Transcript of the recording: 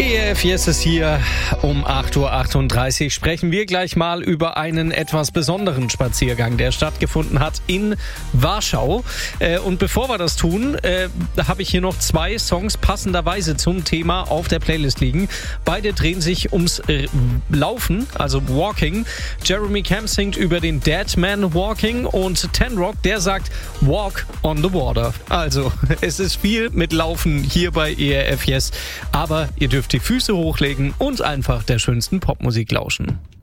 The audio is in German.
ERF Yes ist hier um 8.38 Uhr. Sprechen wir gleich mal über einen etwas besonderen Spaziergang, der stattgefunden hat in Warschau. Und bevor wir das tun, habe ich hier noch 2 Songs passenderweise zum Thema auf der Playlist liegen. Beide drehen sich ums Laufen, also Walking. Jeremy Camp singt über den Dead Man Walking und Ten Rock, der sagt Walk on the Water. Also, es ist viel mit Laufen hier bei ERF Yes, aber ihr dürft die Füße hochlegen und einfach der schönsten Popmusik lauschen.